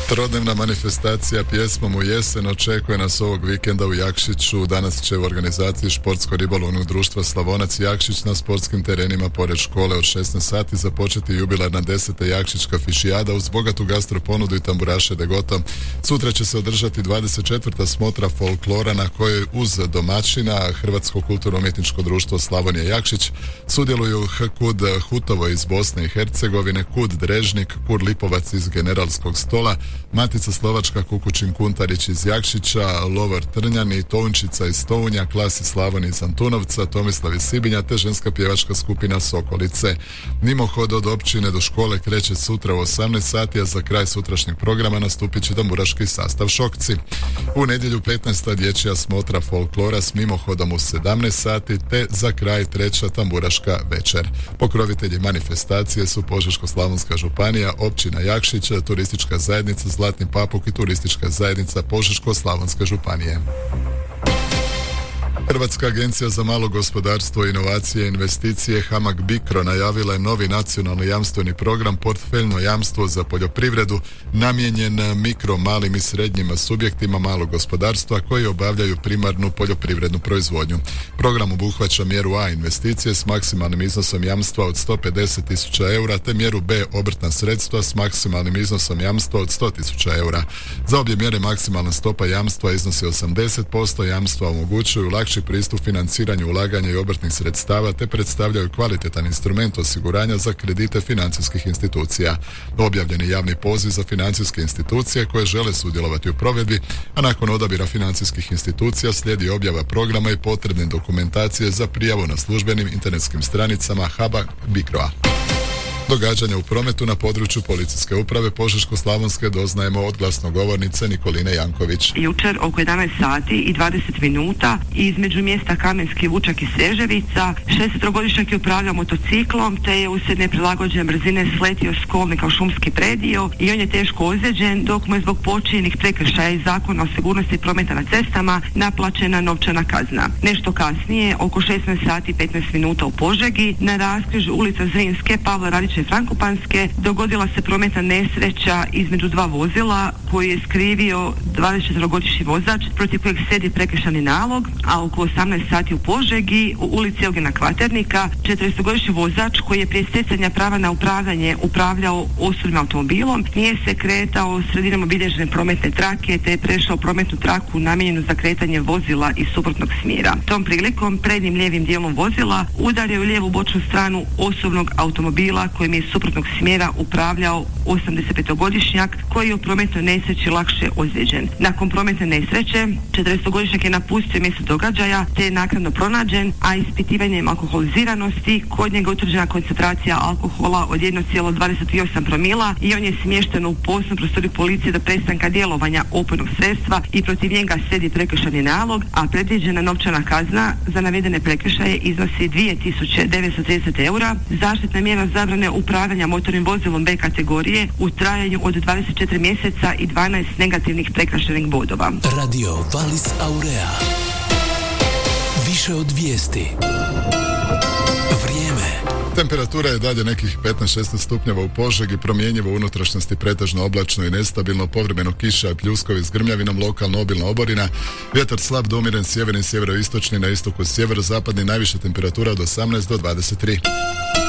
Trodnevna manifestacija pjesmom u jesen očekuje nas ovog vikenda u Jakšiću. Danas će u organizaciji Športsko-ribolovnog društva Slavonac Jakšić na sportskim terenima pored škole od 16 sati započeti jubilarna 10. Jakšićka fišijada uz bogatu gastroponudu i tamburaše de goto. Sutra će se održati 24. smotra folklora na kojoj uz domaćina Hrvatsko kulturno-umjetničko društvo Slavonija Jakšić sudjeluju KUD Hutovo iz Bosne i Hercegovine, KUD Drežnik, KUD Lipovac iz Generalskog stola, Matica Slovačka Kukučin Kuntarić iz Jakšića, Lovar Trnjan i Tounčica iz Tounja, Klasi Slavoni iz Antunovca, Tomislav iz Sibinja te ženska pjevačka skupina Sokolice. Mimohod od općine do škole kreće sutra u 18 sati, a za kraj sutrašnjeg programa nastupit će tamburaški sastav Šokci. U nedjelju 15. dječja smotra folklora s mimohodom u 17 sati te za kraj treća tamburaška večer. Pokrovitelji manifestacije su Požeško-slavonska županija, općina Jakšić, turistička zajednica Zlatni Papuk i turistička zajednica Požeško-slavonske županije. Hrvatska agencija za malo gospodarstvo, inovacije i investicije HAMAG Bicro najavila je novi nacionalni jamstveni program Portfeljno jamstvo za poljoprivredu namijenjen mikro, malim i srednjim subjektima malog gospodarstva koji obavljaju primarnu poljoprivrednu proizvodnju. Program obuhvaća mjeru A investicije s maksimalnim iznosom jamstva od 150.000 eura te mjeru B obrtna sredstva s maksimalnim iznosom jamstva od 100.000 eura. Za obje mjere maksimalna stopa jamstva iznosi 80%, jamstva omogućuju lakši pristup financiranju ulaganja i obrtnih sredstava te predstavljaju kvalitetan instrument osiguranja za kredite financijskih institucija. Objavljen je javni poziv za financijske institucije koje žele sudjelovati u provedbi, a nakon odabira financijskih institucija slijedi objava programa i potrebne dokumentacije za prijavu na službenim internetskim stranicama HAMAG Bicroa. Događanja u prometu na području policijske uprave Požeško-slavonske doznajemo od glasnogovornice Nikoline Janković. Jučer oko 11 sati i 20 minuta između mjesta Kamenski Vučak i Sveževica 63-godišnjak je upravljao motociklom te je uslijed neprilagođene brzine sletio s kolnika u šumski predio i on je teško ozlijeđen dok mu je zbog počinjenih prekršaja iz Zakona o sigurnosti prometa na cestama naplaćena novčana kazna. Nešto kasnije, oko 16 sati i 15 minuta u Požegi, na raskrižju ulica Zrinske, Pavla Radića i Frankopanske dogodila se prometna nesreća između dva vozila koju je skrivio 24-godišnji vozač protiv kojeg slijedi prekršajni nalog, a oko 18 sati u Požegi u ulici Eugena Kvaternika 40-godišnji vozač koji je prije stjecanja prava na upravljanje upravljao osobnim automobilom nije se kretao sredinom obilježene prometne trake te je prešao prometnu traku namijenjenu za kretanje vozila iz suprotnog smjera. Tom prilikom prednjim lijevim dijelom vozila udario je lijevu bočnu stranu osobnog automobila kojim je iz suprotnog smjera upravljao 85-godišnjak koji je u prometnoj nesreći lakše ozlijeđen. Nakon prometne nesreće 40-godišnjak je napustio mjesto događaja te je naknadno pronađen, a ispitivanjem alkoholiziranosti kod njega utvrđena koncentracija alkohola od 1,28 promila i on je smješten u posebnu prostoriju policije do prestanka djelovanja opojnog sredstva i protiv njega slijedi prekršajni nalog, a predviđena novčana kazna za navedene prekršaje iznosi 2.930 eura. Zaštitna mjera zabrane upravljanja motornim vozilom B kategorije u trajanju od 24 mjeseca i 12 negativnih prekršajnih bodova. Radio Valis Aurea. Više od vijesti. Vrijeme. Temperatura je dalje nekih 15-16 stupnjeva u Požegi, promjenjivo u unutrašnjosti pretežno oblačno i nestabilno, povremeno kiša i pljuskovi s grmljavinom, lokalno obilna oborina, vjetar slab do umiren sjeverni i sjeveroistočni, na istoku sjeverozapadni, najviša temperatura od 18 do 23.